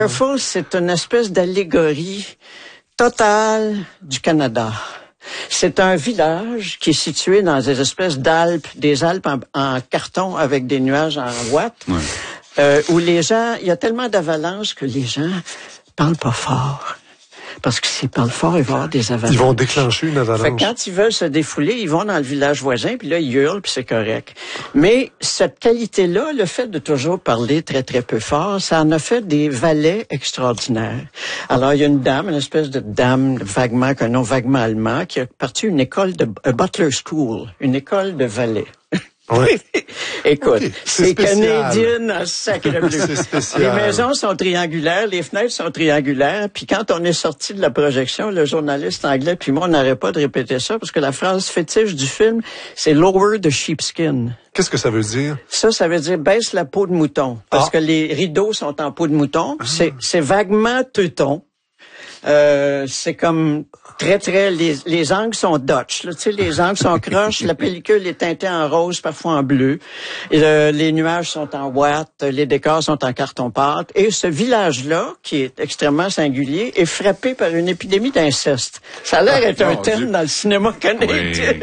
Falls, c'est une espèce d'allégorie totale du Canada. C'est un village qui est situé dans des espèces d'Alpes, des Alpes en carton avec des nuages en ouate, où les gens, il y a tellement d'avalanches que les gens parlent pas fort. Parce que s'ils parlent fort, il va y avoir des avalanches. Ils vont déclencher une avalanche. Fait que quand ils veulent se défouler, ils vont dans le village voisin, puis là, ils hurlent, puis c'est correct. Mais cette qualité-là, le fait de toujours parler très, très peu fort, ça en a fait des valets extraordinaires. Alors, il y a une dame, une espèce de dame vaguement, qu'un nom vaguement allemand, qui a parti une école de Butler School, une école de valets. Oui. Écoute, okay. c'est canadien en sacré bleu. C'est spécial. Les maisons sont triangulaires, les fenêtres sont triangulaires, puis quand on est sorti de la projection, le journaliste anglais puis moi, on n'arrêtait pas de répéter ça, parce que la phrase fétiche du film, c'est « lower the sheepskin ». Qu'est-ce que ça veut dire? Ça veut dire baisse la peau de mouton, parce que les rideaux sont en peau de mouton. C'est vaguement teuton. C'est comme très, les angles sont Dutch, là, tu sais, les angles sont croches, la pellicule est teintée en rose, parfois en bleu, et, les nuages sont en ouate, les décors sont en carton-pâte, et ce village-là, qui est extrêmement singulier, est frappé par une épidémie d'inceste. Ça a l'air d'être un thème dans le cinéma canadien.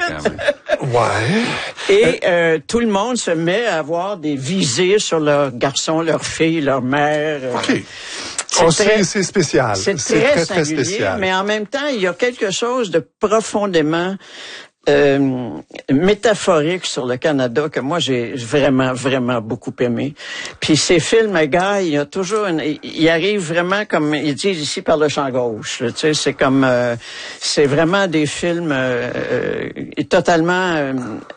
Et tout le monde se met à avoir des visées sur leurs garçons, leurs filles, leurs mères. C'est spécial. C'est très spécial. Mais en même temps, il y a quelque chose de profondément métaphorique sur le Canada que moi j'ai vraiment beaucoup aimé. Puis ces films, gars, il y a toujours il arrive vraiment comme ils disent ici par le champ gauche. Tu sais, c'est comme c'est vraiment des films totalement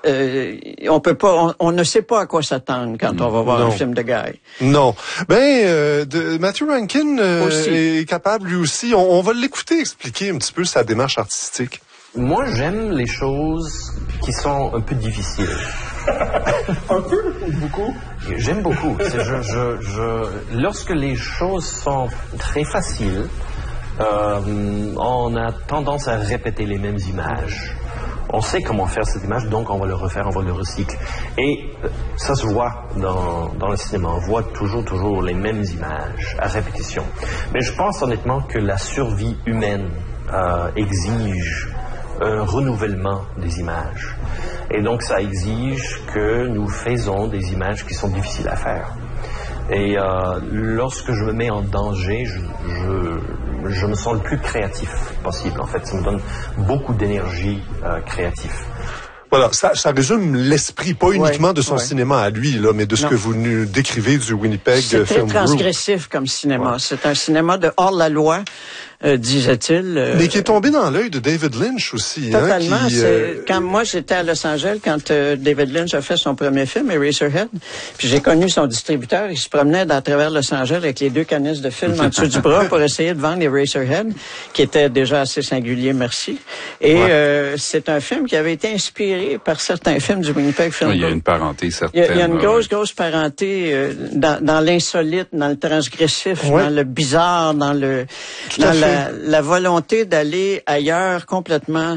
on ne sait pas à quoi s'attendre quand on va voir un film de Guy. Non. Matthew Rankin est capable lui aussi. On va l'écouter expliquer un petit peu sa démarche artistique. Moi, j'aime les choses qui sont un peu difficiles. Un peu ou beaucoup? J'aime beaucoup. Lorsque les choses sont très faciles, on a tendance à répéter les mêmes images. On sait comment faire cette image, donc on va le refaire, on va le recycler. Et ça se voit dans le cinéma. On voit toujours les mêmes images à répétition. Mais je pense honnêtement que la survie humaine exige un renouvellement des images. Et donc, ça exige que nous faisons des images qui sont difficiles à faire. Et lorsque je me mets en danger, je me sens le plus créatif possible, en fait. Ça me donne beaucoup d'énergie créative. Voilà, ça résume l'esprit, pas uniquement de son cinéma à lui, là, mais de ce que vous nous décrivez du Winnipeg Film Group. C'est très transgressif comme cinéma. Ouais. C'est un cinéma de hors-la-loi, disait-il. Mais qui est tombé dans l'œil de David Lynch aussi. Totalement. Quand moi, j'étais à Los Angeles, quand David Lynch a fait son premier film, Eraserhead, puis j'ai connu son distributeur, il se promenait à travers Los Angeles avec les 2 canisses de film en dessous du bras pour essayer de vendre Eraserhead, qui était déjà assez singulier, merci. Et c'est un film qui avait été inspiré par certains films du Winnipeg Film Group. Il y a une parenté certaine. Il y a une grosse parenté dans l'insolite, dans le transgressif, dans le bizarre, dans la volonté d'aller ailleurs complètement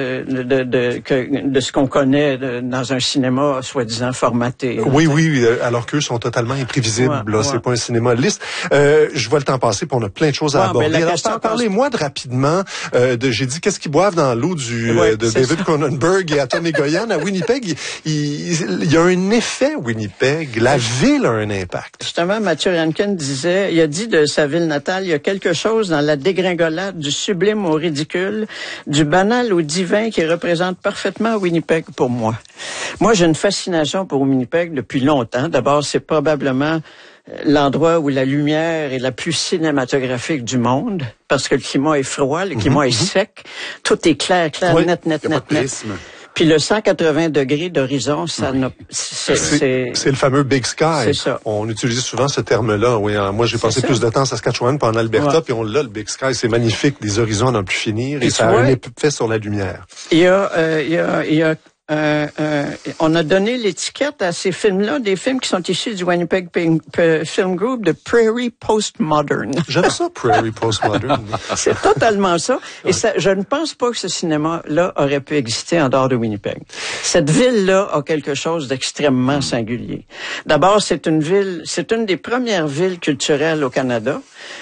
de ce qu'on connaît dans un cinéma soi-disant formaté. Oui, alors qu'eux sont totalement imprévisibles. C'est pas un cinéma lisse. Je vois le temps passer, puis on a plein de choses à aborder. Alors, parlez-moi rapidement j'ai dit qu'est-ce qu'ils boivent dans l'eau de David Cronenberg et Atomic Goyan à Winnipeg. Il y a un effet Winnipeg. La ville a un impact. Justement, Matthew Rankin il a dit de sa ville natale, il y a quelque chose dans la dégringolade du sublime au ridicule, du banal au divin qui représente parfaitement Winnipeg pour moi. Moi, j'ai une fascination pour Winnipeg depuis longtemps. D'abord, c'est probablement l'endroit où la lumière est la plus cinématographique du monde, parce que le climat est froid, le climat est sec, tout est clair, net. Puis le 180 degrés d'horizon, c'est le fameux Big Sky. C'est ça. On utilise souvent ce terme-là. Oui, moi j'ai passé plus de temps en Saskatchewan puis en Alberta, puis on l'a, le Big Sky, c'est magnifique, les horizons à n'en plus finir, et ça a un effet sur la lumière. Il y a on a donné l'étiquette à ces films-là, des films qui sont issus du Winnipeg Film Group de Prairie Postmodern. J'aime ça, Prairie Postmodern. C'est totalement ça. Et ça, je ne pense pas que ce cinéma-là aurait pu exister en dehors de Winnipeg. Cette ville-là a quelque chose d'extrêmement singulier. D'abord, c'est une des premières villes culturelles au Canada.